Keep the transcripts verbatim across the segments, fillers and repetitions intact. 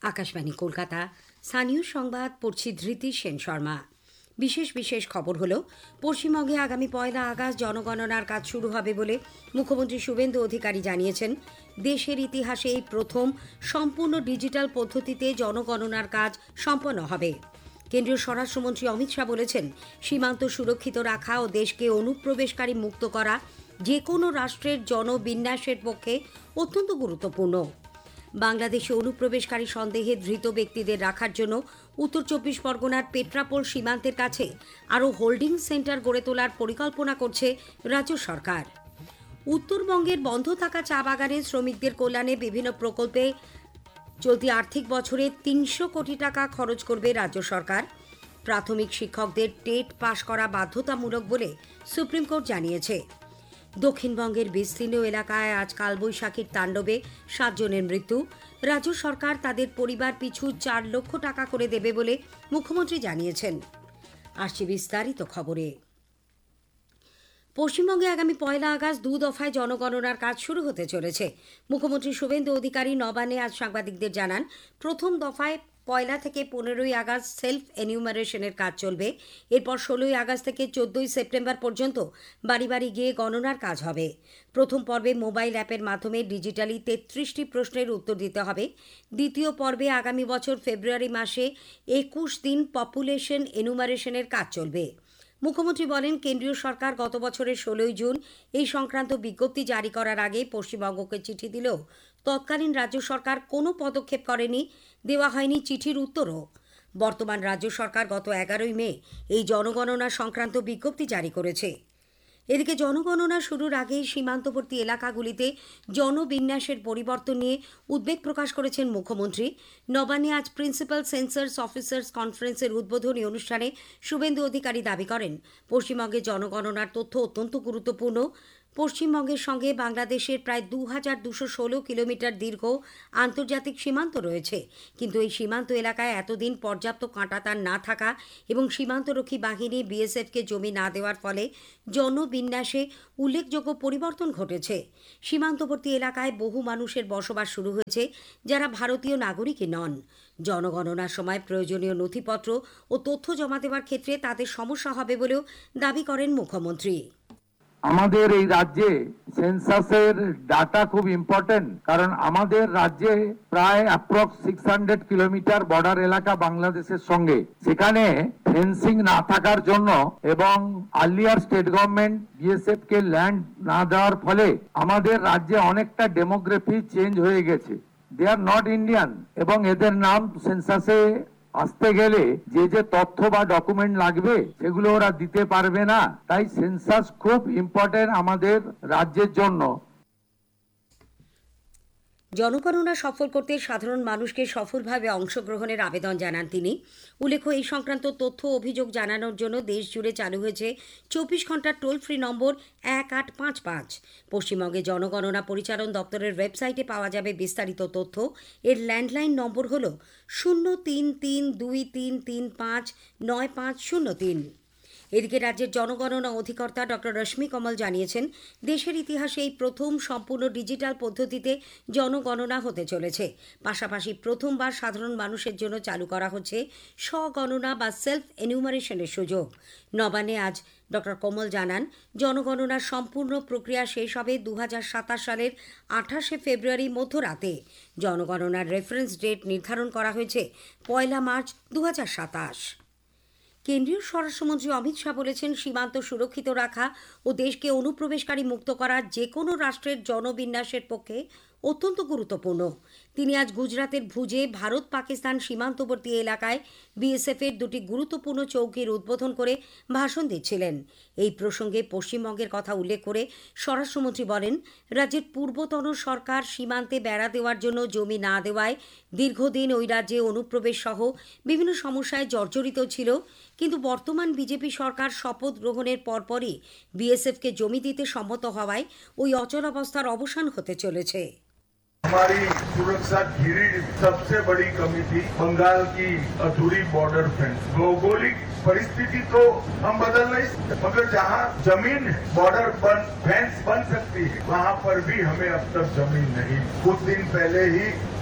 আকাশবাণী কলকাতা, স্থানীয় সংবাদ পড়ছি ধৃতি সেন শর্মা। বিশেষ বিশেষ খবর হলো, পশ্চিমবঙ্গে আগামী পয়লা আগস্ট জনগণনার কাজ শুরু হবে বলে মুখ্যমন্ত্রী শুভেন্দু অধিকারী জানিয়েছেন। দেশের ইতিহাসে এই প্রথম সম্পূর্ণ ডিজিটাল পদ্ধতিতে জনগণনার কাজ সম্পন্ন হবে। কেন্দ্রীয় স্বরাষ্ট্রমন্ত্রী অমিত শাহ বলেছেন, সীমান্ত সুরক্ষিত রাখা ও দেশকে অনুপ্রবেশকারী মুক্ত করা যে কোনো রাষ্ট্রের জনবিন্যাসের পক্ষে অত্যন্ত গুরুত্বপূর্ণ। বাংলাদেশে অনুপ্রবেশকারী সন্দেহে ধৃত ব্যক্তিদের রাখার জন্য উত্তর চব্বিশ পরগনার পেট্রাপোল সীমান্তের কাছে আরও হোল্ডিং সেন্টার গড়ে তোলার পরিকল্পনা করছে রাজ্য সরকার। উত্তরবঙ্গের বন্ধ থাকা চা বাগানের শ্রমিকদের কল্যাণে বিভিন্ন প্রকল্পে চলতি আর্থিক বছরে তিনশো কোটি টাকা খরচ করবে রাজ্য সরকার। প্রাথমিক শিক্ষকদের টেট পাশ করা বাধ্যতামূলক বলে সুপ্রিম কোর্ট জানিয়েছে। দক্ষিণবঙ্গের বিস্তীর্ণ এলাকায় আজ কালবৈশাখীর তাণ্ডবে সাতজনের মৃত্যু। রাজ্য সরকার তাদের পরিবার পিছু চার লক্ষ টাকা করে দেবে বলে মুখ্যমন্ত্রী জানিয়েছেন। আসছে বিস্তারিত খবরে। পশ্চিমবঙ্গে আগামী পয়লা আগস্ট দু দফায় জনগণনার কাজ শুরু হতে চলেছে। মুখ্যমন্ত্রী শুভেন্দু অধিকারী নবান্নে আজ সাংবাদিকদের জানান, প্রথম দফায় পয়লা থেকে পনেরোই আগস্ট সেলফ এনিউমারেশনের কাজ চলবে। এরপর ষোলোই আগস্ট থেকে চোদ্দই সেপ্টেম্বর পর্যন্ত বাড়ি বাড়ি গিয়ে গণনার কাজ হবে। প্রথম পর্বে মোবাইল অ্যাপের মাধ্যমে ডিজিটালি তেত্রিশটি প্রশ্নের উত্তর দিতে হবে। দ্বিতীয় পর্বে আগামী বছর ফেব্রুয়ারি মাসে একুশ দিন পপুলেশন এনুমারেশনের কাজ চলবে। মুখ্যমন্ত্রী বলেন, কেন্দ্রীয় সরকার গত বছরের ষোলোই জুন এই সংক্রান্ত বিজ্ঞপ্তি জারি করার আগে পশ্চিমবঙ্গকে চিঠি দিলেও তৎকালীন রাজ্য সরকার কোনো পদক্ষেপ করেনি, দেওয়া হয়নি চিঠির উত্তরও। বর্তমান রাজ্য সরকার গত এগারোই মে এই জনগণনা সংক্রান্ত বিজ্ঞপ্তি জারি করেছে। এদিকে জনগণনা শুরুর আগেই সীমান্তবর্তী এলাকাগুলিতে জনবিন্যাসের পরিবর্তন নিয়ে উদ্বেগ প্রকাশ করেছেন মুখ্যমন্ত্রী। নবান্নে আজ প্রিন্সিপাল সেন্সাস অফিসার্স কনফারেন্সের উদ্বোধনী অনুষ্ঠানে শুভেন্দু অধিকারী দাবি করেন, পশ্চিমবঙ্গের জনগণনার তথ্য অত্যন্ত গুরুত্বপূর্ণ। পশ্চিমবঙ্গের সঙ্গে বাংলাদেশের প্রায় দু হাজার দুশো ষোলো কিলোমিটার দীর্ঘ আন্তর্জাতিক সীমান্ত রয়েছে, কিন্তু এই সীমান্ত এলাকায় এতদিন পর্যাপ্ত কাঁটাতার না থাকা এবং সীমান্তরক্ষী বাহিনী বিএসএফকে জমি না দেওয়ার ফলে জনবিন্যাসে উল্লেখযোগ্য পরিবর্তন ঘটেছে। সীমান্তবর্তী এলাকায় বহু মানুষের বসবাস শুরু হয়েছে যারা ভারতীয় নাগরিকই নন। জনগণনার সময় প্রয়োজনীয় নথিপত্র ও তথ্য জমা দেওয়ার ক্ষেত্রে তাদের সমস্যা হবে বলেও দাবি করেন মুখ্যমন্ত্রী। আমাদের এই রাজ্যে সেন্সাসের ডাটা খুব ইম্পর্টেন্ট, কারণ আমাদের রাজ্যে প্রায় approx six hundred kilometre border এলাকা বাংলাদেশের সঙ্গে। সেখানে ফেন্সিং না থাকার জন্য এবং আর্লিয়ার স্টেট গভর্নমেন্ট বিএসএফ কে ল্যান্ড না দেওয়ার ফলে আমাদের রাজ্যে অনেকটা ডেমোগ্রাফি চেঞ্জ হয়ে গেছে। দে আর নট ইন্ডিয়ান এবং এদের নাম সেন্সাসে আসতে গেলে যে যে তথ্য বা ডকুমেন্ট লাগবে সেগুলো ওরা দিতে পারবে না। তাই সেন্সাস খুব ইম্পর্টেন্ট আমাদের রাজ্যের জন্য। জনগণনা সফল করতে সাধারণ মানুষকে সফলভাবে অংশগ্রহণের আবেদন জানান তিনি। উল্লেখ্য, এই সংক্রান্ত তথ্য অভিযোগ জানানোর জন্য দেশ জুড়ে চালু হয়েছে চব্বিশ ঘন্টার টোল ফ্রি নম্বর এক আট পাঁচ পাঁচ। পশ্চিমবঙ্গে জনগণনা পরিচালন দপ্তরের ওয়েবসাইটে পাওয়া যাবে বিস্তারিত তথ্য। এর ল্যান্ডলাইন নম্বর হল শূন্য তিন তিন দুই তিন তিন পাঁচ নয় পাঁচ শূন্য তিন। এদিকে রাজ্যের জনগণনা অধিকর্তা ডক্টর রশ্মি কমল জানিয়েছেন, দেশের ইতিহাসে এই প্রথম সম্পূর্ণ ডিজিটাল পদ্ধতিতে জনগণনা হতে চলেছে। পাশাপাশি প্রথমবার সাধারণ মানুষের জন্য চালু করা হচ্ছে স্বগণনা বা সেলফ এনিউমারেশনের সুযোগ। নবান্নে আজ ডক্টর কমল জানান, জনগণনার সম্পূর্ণ প্রক্রিয়া শেষ হবে দু হাজার সাতাশ সালের আঠাশে ফেব্রুয়ারি মধ্যরাতে। জনগণনার রেফারেন্স ডেট নির্ধারণ করা হয়েছে পয়লা মার্চ দু হাজার সাতাশ। কেন্দ্রীয় স্বরাষ্ট্রমন্ত্রী অমিত শাহ বলেছেন, সীমান্ত সুরক্ষিত রাখা ও দেশকে অনুপ্রবেশকারী মুক্ত করা যে কোনো রাষ্ট্রের জনবিন্যাসের পক্ষে অত্যন্ত গুরুত্বপূর্ণ। তিনি আজ গুজরাতের ভুজে ভারত পাকিস্তান সীমান্তবর্তী এলাকায় বিএসএফের দুটি গুরুত্বপূর্ণ চৌকির উদ্বোধন করে ভাষণ দিচ্ছিলেন। এই প্রসঙ্গে পশ্চিমবঙ্গের কথা উল্লেখ করে স্বরাষ্ট্রমন্ত্রী বলেন, রাজ্যের পূর্বতন সরকার সীমান্তে বেড়া দেওয়ার জন্য জমি না দেওয়ায় দীর্ঘদিন ওই রাজ্যে অনুপ্রবেশ সহ বিভিন্ন সমস্যায় জর্জরিত ছিল, কিন্তু বর্তমান বিজেপি সরকার শপথ গ্রহণের পরপরই বিএসএফকে জমি দিতে সম্মত হওয়ায় ওই অচলাবস্থার অবসান হতে চলেছে। हमारी सुरक्षा घिरी सबसे बड़ी कमी थी बंगाल की अधूरी बॉर्डर फेंस। भौगोलिक परिस्थिति तो हम बदल नहीं सकते, मगर जहाँ जमीन बॉर्डर बन फेंस बन सकती है वहाँ पर भी हमें अब तक जमीन नहीं। कुछ दिन पहले ही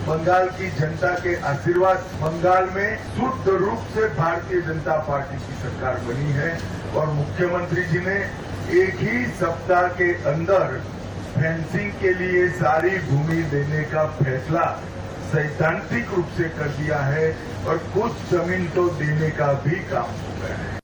बंगाल की जनता के आशीर्वाद बंगाल में शुद्ध रूप से भारतीय जनता पार्टी की सरकार बनी है और मुख्यमंत्री जी ने एक ही सप्ताह के अंदर फेंसिंग के लिए सारी भूमि देने का फैसला सैद्धांतिक रूप से कर दिया है और कुछ जमीन तो देने का भी काम हो गया है।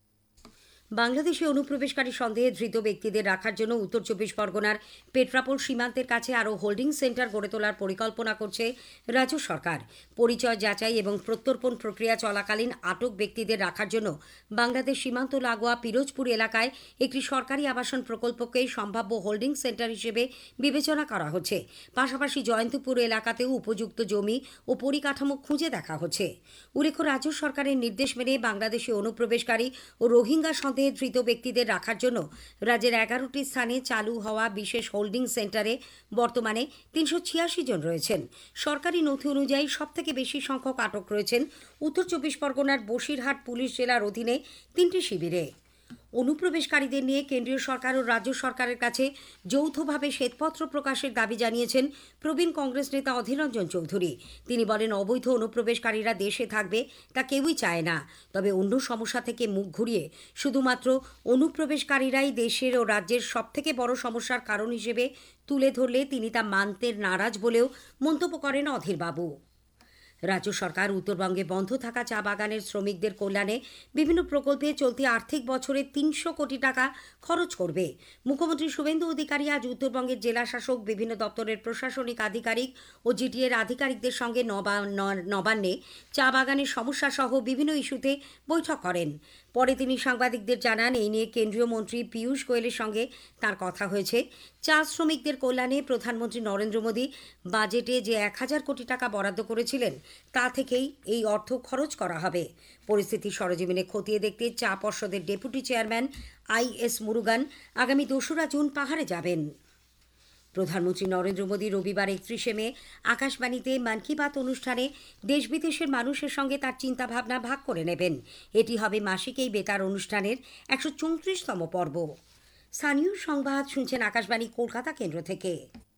বাংলাদেশে অনুপ্রবেশকারী সন্দেহে ধৃত ব্যক্তিদের রাখার জন্য উত্তর চব্বিশ পরগনার পেট্রাপোল সীমান্তের কাছে আরও হোল্ডিং সেন্টার গড়ে তোলার পরিকল্পনা করছে রাজ্য সরকার। পরিচয় যাচাই এবং প্রত্যর্পণ প্রক্রিয়া চলাকালীন আটক ব্যক্তিদের রাখার জন্য বাংলাদেশ সীমান্ত লাগোয়া পিরোজপুর এলাকায় একটি সরকারি আবাসন প্রকল্পকে সম্ভাব্য হোল্ডিং সেন্টার হিসেবে বিবেচনা করা হচ্ছে। পাশাপাশি জয়ন্তপুর এলাকাতেও উপযুক্ত জমি ও পরিকাঠামো খুঁজে দেখা হচ্ছে। উল্লেখ্য, রাজ্য সরকারের নির্দেশ মেনে বাংলাদেশে অনুপ্রবেশকারী ও রোহিঙ্গা ধৃত ব্যক্তিদের রাখার জন্য রাজ্যের এগারোটি স্থানে চালু হওয়া বিশেষ হোল্ডিং সেন্টারে বর্তমানে তিনশো ছিয়াশি জন রয়েছেন। সরকারি নথি অনুযায়ী সবথেকে বেশি সংখ্যক আটক রয়েছেন উত্তর চব্বিশ পরগনার বসিরহাট পুলিশ জেলার অধীনে তিনটি শিবিরে। অনুপ্রবেশকারীদের নিয়ে কেন্দ্রীয় সরকার ও রাজ্য সরকারের কাছে যৌথভাবে শ্বেতপত্র প্রকাশের দাবি জানিয়েছেন প্রবীণ কংগ্রেস নেতা অধীর রঞ্জন চৌধুরী। তিনি বলেন, অবৈধ অনুপ্রবেশকারীরা দেশে থাকবে তা কেউই চায় না, তবে অন্য সমস্যা থেকে মুখ ঘুরিয়ে শুধুমাত্র অনুপ্রবেশকারীরাই দেশের ও রাজ্যের সবথেকে বড় সমস্যার কারণ হিসেবে তুলে ধরলে তিনি তা মানতে নারাজ বলেও মন্তব্য করেন অধীরবাবু। রাজ্য সরকার উত্তরবঙ্গে বন্ধ থাকা চা বাগানের শ্রমিকদের কল্যাণে বিভিন্ন প্রকল্পে চলতি আর্থিক বছরে তিনশো কোটি টাকা খরচ করবে। মুখ্যমন্ত্রী শুভেন্দু অধিকারী আজ উত্তরবঙ্গের জেলা শাসক, বিভিন্ন দপ্তরের প্রশাসনিক আধিকারিক ও জিটিএর আধিকারিকদের সঙ্গে নবান্নে চা বাগানের সমস্যা সহ বিভিন্ন ইস্যুতে বৈঠক করেন। পরে তিনি সাংবাদিকদের জানান, এই নিয়ে কেন্দ্রীয় মন্ত্রী পীযূষ গোয়েলের সঙ্গে তার কথা হয়েছে। চা শ্রমিকদের কল্যাণে প্রধানমন্ত্রী নরেন্দ্র মোদী বাজেটে যে এক হাজার কোটি টাকা বরাদ্দ করেছিলেন তা থেকেই এই অর্থ খরচ করা হবে। পরিস্থিতি সরেজমিনে খতিয়ে দেখতে চা পর্ষদের deputy chairman I S Murugan আগামী দোসরা জুন পাহাড়ে যাবেন। প্রধানমন্ত্রী নরেন্দ্র মোদী রবিবার একত্রিশে মে আকাশবাণীতে মন কি বাত অনুষ্ঠানে দেশ বিদেশের মানুষের সঙ্গে তার চিন্তাভাবনা ভাগ করে নেবেন। এটি হবে মাসিক এই বেতার অনুষ্ঠানের একশো চৌত্রিশতম পর্ব। স্থানীয় সংবাদ শুনছেন আকাশবাণী কলকাতা কেন্দ্র থেকে।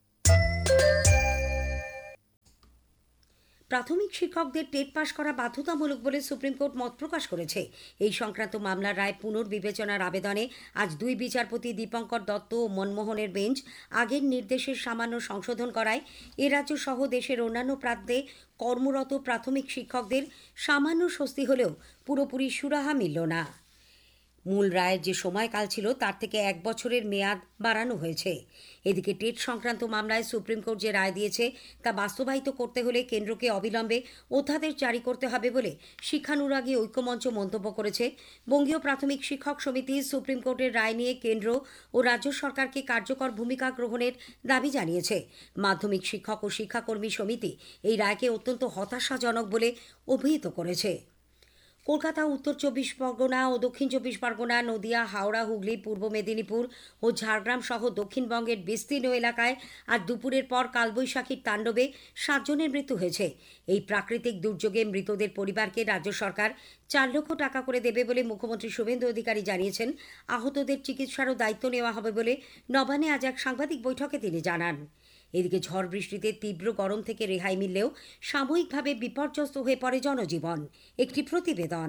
প্রাথমিক শিক্ষকদের টেট পাস করা বাধ্যতামূলক বলে সুপ্রিম কোর্ট মত প্রকাশ করেছে। এই সংক্রান্ত মামলার রায় পুনর্বিবেচনার আবেদনে আজ দুই বিচারপতি দীপঙ্কর দত্ত ও মনমোহনের বেঞ্চ আগের নির্দেশের সামান্য সংশোধন করায় এ রাজ্য সহ দেশের অন্যান্য প্রান্তে কর্মরত প্রাথমিক শিক্ষকদের সামান্য স্বস্তি হলেও পুরোপুরি সুরাহা মিলল না। মূল রায়ের যে সময়কাল ছিল তার থেকে এক বছরের মেয়াদ বাড়ানো হয়েছে। এদিকে টেট সংক্রান্ত মামলায় সুপ্রিম কোর্ট যে রায় দিয়েছে তা বাস্তবায়িত করতে হলে কেন্দ্রকে অবিলম্বে অধ্যাদেশ জারি করতে হবে বলে শিক্ষানুরাগী ঐক্যমঞ্চ মন্তব্য করেছে। বঙ্গীয় প্রাথমিক শিক্ষক সমিতি সুপ্রিম কোর্টের রায় নিয়ে কেন্দ্র ও রাজ্য সরকারকে কার্যকর ভূমিকা গ্রহণের দাবি জানিয়েছে। মাধ্যমিক শিক্ষক ও শিক্ষাকর্মী সমিতি এই রায়কে অত্যন্ত হতাশাজনক বলে অভিহিত করেছে। কলকাতা, উত্তর চব্বিশ পরগনা ও দক্ষিণ চব্বিশ পরগনা, নদিয়া, হাওড়া, হুগলি, পূর্ব মেদিনীপুর ও ঝাড়গ্রাম সহ দক্ষিণবঙ্গের বিস্তীর্ণ এলাকায় আজ দুপুরের পর কালবৈশাখীর তাণ্ডবে সাতজনের মৃত্যু হয়েছে। এই প্রাকৃতিক দুর্যোগে মৃতদের পরিবারকে রাজ্য সরকার চার লক্ষ টাকা করে দেবে বলে মুখ্যমন্ত্রী শুভেন্দু অধিকারী জানিয়েছেন। আহতদের চিকিৎসারও দায়িত্ব নেওয়া হবে বলে নবান্নে আজ এক সাংবাদিক বৈঠকে তিনি জানান। এদিকে ঝড় বৃষ্টিতে তীব্র গরম থেকে রেহাই মিললেও সাময়িকভাবে বিপর্যস্ত হয়ে পড়ে জনজীবন। একটি প্রতিবেদন।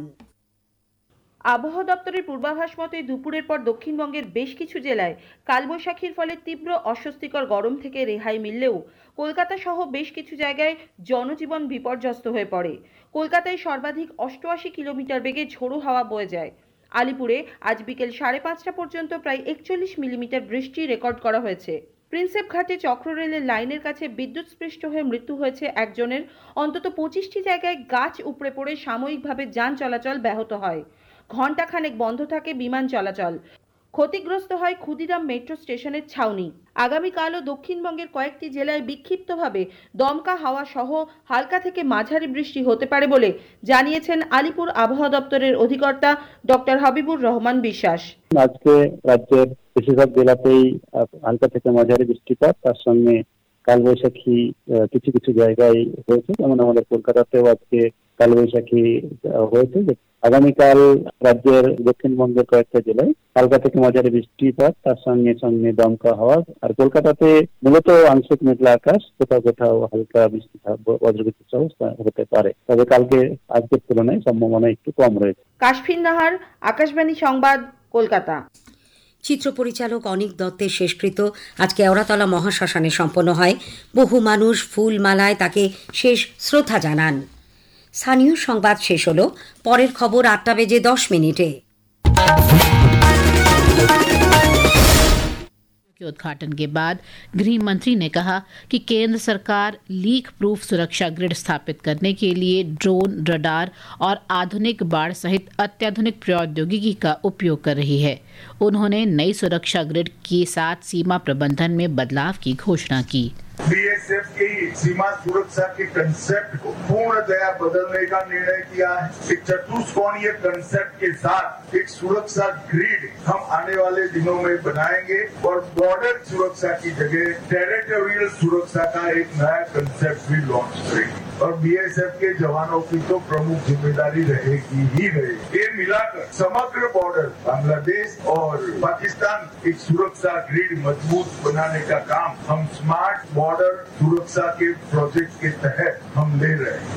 আবহাওয়া দপ্তরের পূর্বাভাস মতে দুপুরের পর দক্ষিণবঙ্গের বেশ কিছু জেলায় কালবৈশাখীর ফলে তীব্র অস্বস্তিকর গরম থেকে রেহাই মিললেও কলকাতা সহ বেশ কিছু জায়গায় জনজীবন বিপর্যস্ত হয়ে পড়ে। কলকাতায় সর্বাধিক অষ্টআশি কিলোমিটার বেগে ঝোড়ো হাওয়া বয়ে যায়। আলিপুরে আজ বিকেল সাড়ে পাঁচটা পর্যন্ত প্রায় একচল্লিশ মিলিমিটার বৃষ্টি রেকর্ড করা হয়েছে। প্রিন্সেপ ঘাটে চক্ররেলের লাইনের কাছে বিদ্যুৎস্পৃষ্ট হয়ে মৃত্যু হয়েছে একজনের। অন্তত পঁচিশটি জায়গায় গাছ উপড়ে পড়ে সাময়িকভাবে যান চলাচল ব্যাহত হয়। ঘণ্টাখানেক বন্ধ থাকে বিমান চলাচল। ক্ষতিগ্রস্ত হয় ক্ষুদিরাম মেট্রো স্টেশনের ছাউনি। আগামীকালও দক্ষিণবঙ্গের কয়েকটি জেলায় বিক্ষিপ্তভাবে দমকা হাওয়া সহ হালকা থেকে মাঝারি বৃষ্টি হতে পারে বলে জানিয়েছেন আলিপুর আবহাওয়া দপ্তরের অধিকর্তা ডক্টর হাবিবুর রহমান বিশ্বাস। আজকে রাজ্যের বেশিরভাগ জেলাতেই হালকা থেকে মাঝারি বৃষ্টিপাত, তার সঙ্গে কালবৈশাখী কিছু কিছু জায়গায় হয়েছে। যেমন আমাদের কলকাতাতেও আজকে কালবৈশাখী হয়েছে, আগামীকাল রাজ্যের দক্ষিণবঙ্গের কয়েকটা জেলায় হালকা থেকে মাঝারি বৃষ্টিপাত, তার সঙ্গে সঙ্গে দমকা হাওয়া। আর কলকাতাতে মূলত আংশিক মেঘলা আকাশ, কোথাও কোথাও হালকা বৃষ্টিপাত বজ্রবিদ্যুৎ সহ হতে পারে, তবে কালকে আজকের তুলনায় সম্ভাবনা একটু কম রয়েছে। কাশফিন নাহার, আকাশবাণী সংবাদ, কলকাতা। চিত্র পরিচালক অনিক দত্তের শেষকৃত্য আজ কেওড়াতলা মহাশ্মশানে সম্পন্ন হয়। বহু মানুষ ফুলমালায় তাকে শেষ শ্রদ্ধা জানান। স্থানীয় সংবাদ শেষ হলো। পরের খবর আটটা বেজে দশ মিনিটে। के उद्घाटन के बाद गृह मंत्री ने कहा कि केंद्र सरकार लीक प्रूफ सुरक्षा ग्रिड स्थापित करने के लिए ड्रोन, रडार और आधुनिक बाड़ सहित अत्याधुनिक प्रौद्योगिकी का उपयोग कर रही है। उन्होंने नई सुरक्षा ग्रिड के साथ सीमा प्रबंधन में बदलाव की घोषणा की। बीएसएफ की सीमा सुरक्षा के कंसेप्ट को पूर्णतया बदलने का निर्णय किया है। एक चतुष्कोणीय कंसेप्ट के साथ एक सुरक्षा ग्रिड हम आने वाले दिनों में बनाएंगे और बॉर्डर सुरक्षा की जगह टेरिटोरियल सुरक्षा का एक नया कंसेप्ट भी लॉन्च करेंगे। और बीएसएफ के जवानों की तो प्रमुख जिम्मेदारी रहेगी ही रहेगी। ये मिलाकर समग्र बॉर्डर बांग्लादेश और पाकिस्तान एक सुरक्षा ग्रिड मजबूत बनाने का काम हम स्मार्ट बॉर्डर सुरक्षा के प्रोजेक्ट के तहत हम ले रहे हैं।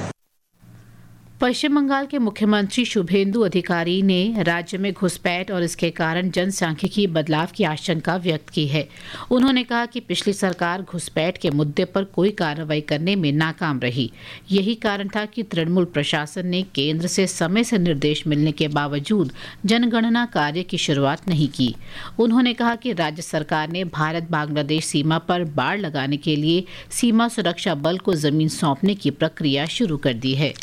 पश्चिम बंगाल के मुख्यमंत्री शुभेंदु अधिकारी ने राज्य में घुसपैठ और इसके कारण जनसांख्यिकी बदलाव की आशंका व्यक्त की है। उन्होंने कहा कि पिछली सरकार घुसपैठ के मुद्दे पर कोई कार्रवाई करने में नाकाम रही। यही कारण था कि तृणमूल प्रशासन ने केंद्र से समय से निर्देश मिलने के बावजूद जनगणना कार्य की शुरुआत नहीं की। उन्होंने कहा कि राज्य सरकार ने भारत बांग्लादेश सीमा पर बाड़ लगाने के लिए सीमा सुरक्षा बल को जमीन सौंपने की प्रक्रिया शुरू कर दी है।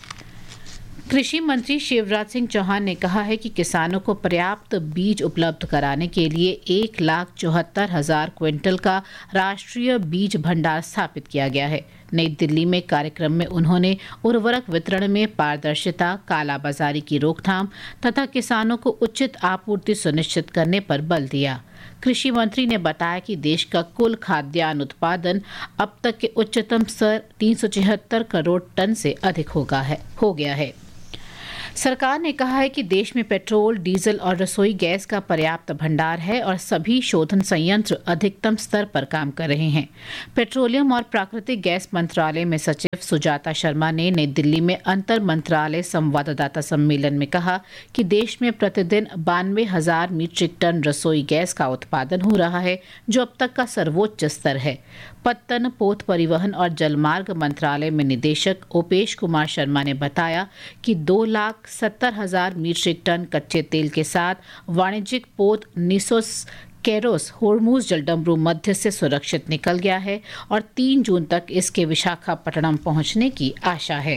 कृषि मंत्री शिवराज सिंह चौहान ने कहा है कि किसानों को पर्याप्त बीज उपलब्ध कराने के लिए एक लाख चौहत्तर हजार क्विंटल का राष्ट्रीय बीज भंडार स्थापित किया गया है। नई दिल्ली में कार्यक्रम में उन्होंने उर्वरक वितरण में पारदर्शिता, कालाबाजारी की रोकथाम तथा किसानों को उचित आपूर्ति सुनिश्चित करने पर बल दिया। कृषि मंत्री ने बताया कि देश का कुल खाद्यान्न उत्पादन अब तक के उच्चतम स्तर तीन सौ छिहत्तर करोड़ टन से अधिक होगा है हो गया है। सरकार ने कहा है कि देश में पेट्रोल, डीजल और रसोई गैस का पर्याप्त भंडार है और सभी शोधन संयंत्र अधिकतम स्तर पर काम कर रहे हैं। पेट्रोलियम और प्राकृतिक गैस मंत्रालय में सचिव सुजाता शर्मा ने नई दिल्ली में अंतर मंत्रालय संवाददाता सम्मेलन में कहा कि देश में प्रतिदिन बानवे हजार मीट्रिक टन रसोई गैस का उत्पादन हो रहा है, जो अब तक का सर्वोच्च स्तर है। पत्तन, पोत परिवहन और जलमार्ग मंत्रालय में निदेशक ओपेश कुमार शर्मा ने बताया कि दो लाख सत्तर हजार मीट्रिक टन कच्चे तेल के साथ वाणिज्यिक पोत निसोस कैरोस होर्मुज जलडमरू मध्य से सुरक्षित निकल गया है और तीन जून तक इसके विशाखापट्टनम पहुंचने की आशा है।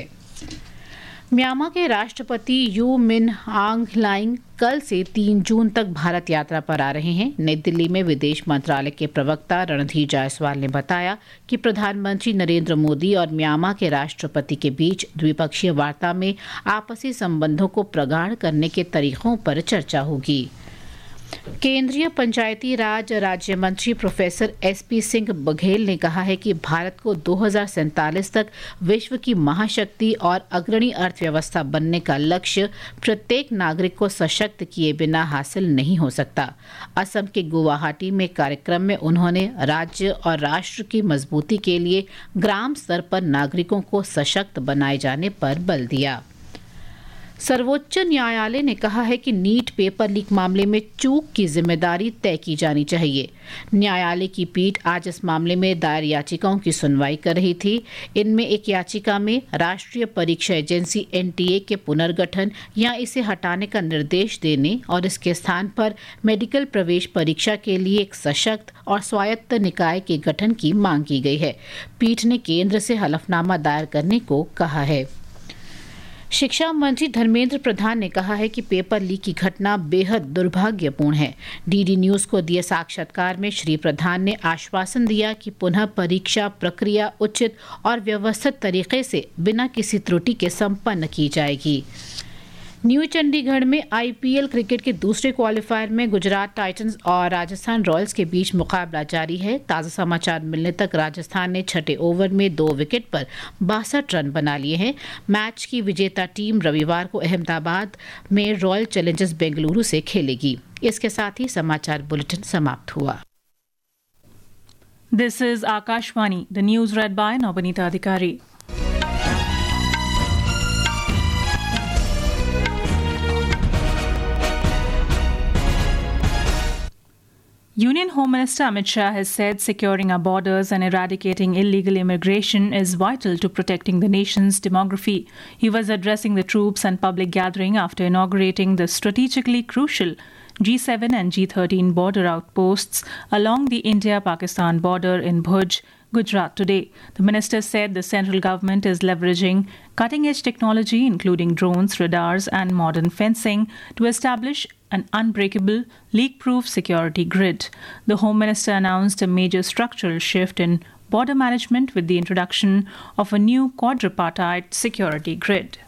म्यांमार के राष्ट्रपति यू मिन आंग ह्लाइंग कल से तीन जून तक भारत यात्रा पर आ रहे हैं। नई दिल्ली में विदेश मंत्रालय के प्रवक्ता रणधीर जायसवाल ने बताया कि प्रधानमंत्री नरेंद्र मोदी और म्यांमार के राष्ट्रपति के बीच द्विपक्षीय वार्ता में आपसी संबंधों को प्रगाढ़ करने के तरीकों पर चर्चा होगी। केंद्रीय पंचायती राज राज्य मंत्री professor S P Singh Baghel ने कहा है कि भारत को दो हज़ार सैंतालीस तक विश्व की महाशक्ति और अग्रणी अर्थव्यवस्था बनने का लक्ष्य प्रत्येक नागरिक को सशक्त किए बिना हासिल नहीं हो सकता। असम के गुवाहाटी में कार्यक्रम में उन्होंने राज्य और राष्ट्र की मजबूती के लिए ग्राम स्तर पर नागरिकों को सशक्त बनाए जाने पर बल दिया। सर्वोच्च न्यायालय ने कहा है कि नीट पेपर लीक मामले में चूक की जिम्मेदारी तय की जानी चाहिए। न्यायालय की पीठ आज इस मामले में दायर याचिकाओं की सुनवाई कर रही थी। इनमें एक याचिका में राष्ट्रीय परीक्षा एजेंसी एन टी ए के पुनर्गठन या इसे हटाने का निर्देश देने और इसके स्थान पर मेडिकल प्रवेश परीक्षा के लिए एक सशक्त और स्वायत्त निकाय के गठन की मांग की गई है। पीठ ने केंद्र से हलफनामा दायर करने को कहा है। शिक्षा मंत्री धर्मेंद्र प्रधान ने कहा है कि पेपर लीक की घटना बेहद दुर्भाग्यपूर्ण है। डीडी न्यूज़ को दिए साक्षात्कार में श्री प्रधान ने आश्वासन दिया कि पुनः परीक्षा प्रक्रिया उचित और व्यवस्थित तरीके से बिना किसी त्रुटि के संपन्न की जाएगी। न्यू चंडीगढ़ में आईपीएल क्रिकेट के दूसरे क्वालिफायर में गुजरात टाइटंस और राजस्थान रॉयल्स के बीच मुकाबला जारी है। ताज़ा समाचार मिलने तक राजस्थान ने छठे ओवर में दो विकेट पर बासठ रन बना लिए हैं। मैच की विजेता टीम रविवार को अहमदाबाद में रॉयल चैलेंजर्स बेंगलुरु से खेलेगी। इसके साथ ही समाचार बुलेटिन समाप्त हुआ। This is Akashvani, the news read by Nobinita Adhikari. Union Home Minister Amit Shah has said securing our borders and eradicating illegal immigration is vital to protecting the nation's demography. He was addressing the troops and public gathering after inaugurating the strategically crucial G seven and G thirteen border outposts along the India-Pakistan border in Bhuj, Gujarat today. The minister said the central government is leveraging cutting-edge technology including drones, radars and modern fencing to establish an unbreakable, leak-proof security grid. The Home Minister announced a major structural shift in border management with the introduction of a new quadripartite security grid.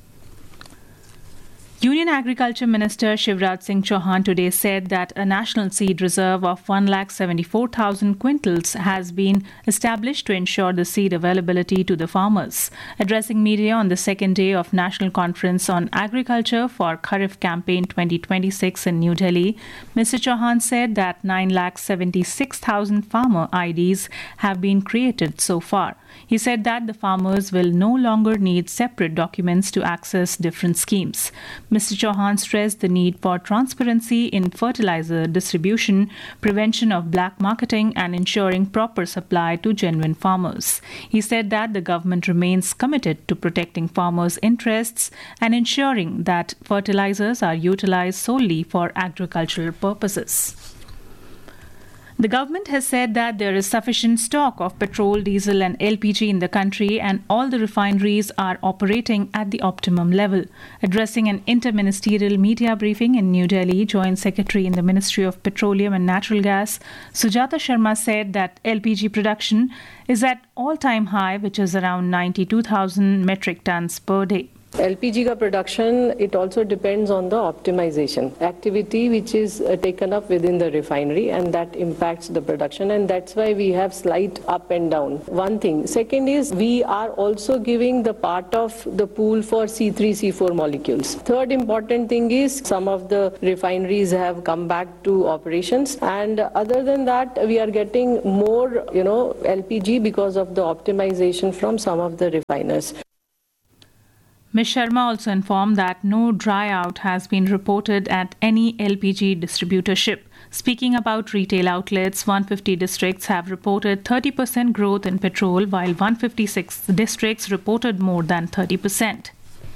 Union Agriculture Minister Shivraj Singh Chauhan today said that a national seed reserve of one lakh seventy-four thousand quintals has been established to ensure the seed availability to the farmers. Addressing media on the second day of National Conference on Agriculture for Kharif Campaign twenty twenty-six in New Delhi, Mister Chauhan said that nine lakh seventy-six thousand farmer I Ds have been created so far. He said that the farmers will no longer need separate documents to access different schemes. Mister Chauhan stressed the need for transparency in fertilizer distribution, prevention of black marketing, and ensuring proper supply to genuine farmers. He said that the government remains committed to protecting farmers' interests and ensuring that fertilizers are utilized solely for agricultural purposes. The government has said that there is sufficient stock of petrol, diesel and L P G in the country and all the refineries are operating at the optimum level. Addressing an interministerial media briefing in New Delhi, Joint Secretary in the Ministry of Petroleum and Natural Gas, Sujata Sharma said that L P G production is at all-time high, which is around ninety-two thousand metric tons per day. L P G ka production, it also depends on the optimization activity which is uh, taken up within the refinery, and that impacts the production, and that's why we have slight up and down. One thing. Second is we are also giving the part of the pool for C three, C four molecules. Third important thing is some of the refineries have come back to operations, and other than that we are getting more, you know, L P G because of the optimization from some of the refiners. Miz Sharma also informed that no dry out has been reported at any L P G distributorship. Speaking about retail outlets, one hundred fifty districts have reported thirty percent growth in petrol, while one hundred fifty-six districts reported more than thirty percent.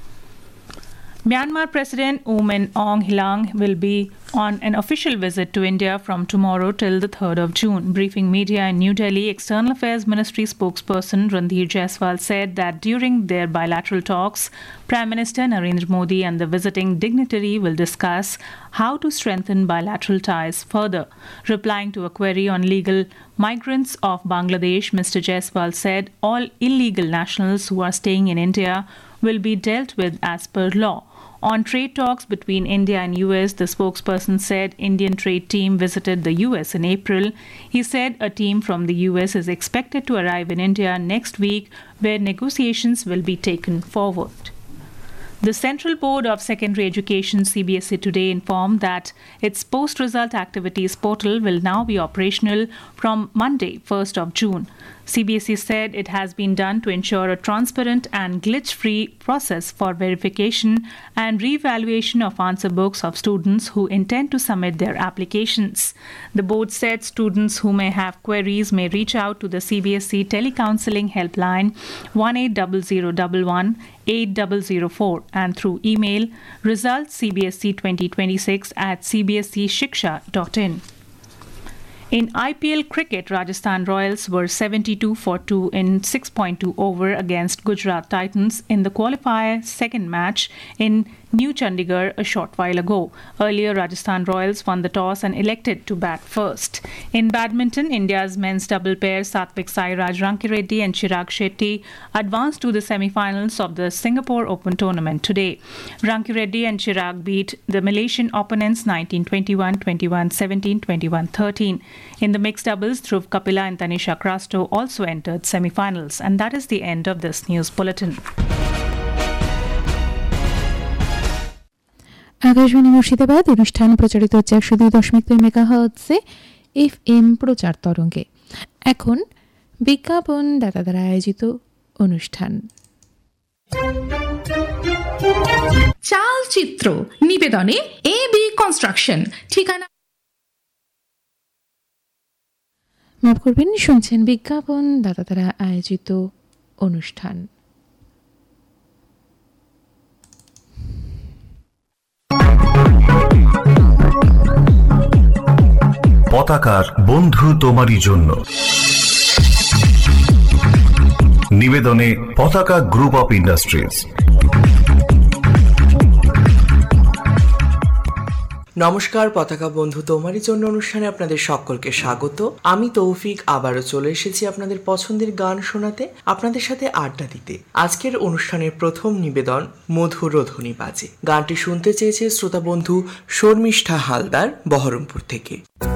Myanmar President U Min Aung Hlaing will be on an official visit to India from tomorrow till the third of June. Briefing media in New Delhi, External Affairs Ministry spokesperson Randhir Jaiswal said that during their bilateral talks, Prime Minister Narendra Modi and the visiting dignitary will discuss how to strengthen bilateral ties further. Replying to a query on legal migrants of Bangladesh, Mister Jaiswal said all illegal nationals who are staying in India will be dealt with as per law. On trade talks between India and U S, the spokesperson said Indian trade team visited the U S in April. He said a team from the U S is expected to arrive in India next week, where negotiations will be taken forward. The Central Board of Secondary Education C B S E today informed that its post-result activities portal will now be operational from Monday, first of June. C B S E said it has been done to ensure a transparent and glitch-free process for verification and re-evaluation of answer books of students who intend to submit their applications. The board said students who may have queries may reach out to the C B S E telecounseling helpline one eight zero zero one one eight zero zero four and through email results C B S E twenty twenty-six at c b s e shiksha dot in. In I P L cricket, Rajasthan Royals were seventy-two for two in six point two over against Gujarat Titans in the qualifier second match in New Chandigarh a short while ago. Earlier, Rajasthan Royals won the toss and elected to bat first. In badminton, India's men's double pair Satvik Sairaj Rankireddy and Chirag Shetty advanced to the semi-finals of the Singapore Open tournament today. Rankireddy and Chirag beat the Malaysian opponents nineteen twenty-one, twenty-one seventeen, twenty-one thirteen. In the mixed doubles, Dhruv Kapila and Tanisha Krasto also entered semi-finals. And that is the end of this news bulletin. Akashvani Murshidabad অনুষ্ঠান প্রচারিত হচ্ছে একশো দুই দশমিক দুই মেগাহার্টজে F M প্রচার তরঙ্গে। এখন বিজ্ঞাপন দাতা দ্বারা আয়োজিত অনুষ্ঠান চালচিত্র নিবেদনে এ বি কনস্ট্রাকশন ঠিকানা মাফ করবেন, শুনছেন বিজ্ঞাপন দাতা দ্বারা আয়োজিত অনুষ্ঠান। পতাকার বন্ধু তোমারই জন্য নিবেদনে পতাকা গ্রুপ অফ ইন্ডাস্ট্রিজ। নমস্কার, পতাকা বন্ধু তোমারই জন্য অনুষ্ঠানে আপনাদের সকলকে স্বাগত। আমি তৌফিক আবারও চলে এসেছি আপনাদের পছন্দের গান শোনাতে, আপনাদের সাথে আড্ডা দিতে। আজকের অনুষ্ঠানের প্রথম নিবেদন মধুর ধ্বনি বাজে। গানটি শুনতে চেয়েছে শ্রোতা বন্ধু শর্মিষ্ঠা হালদার বহরমপুর থেকে।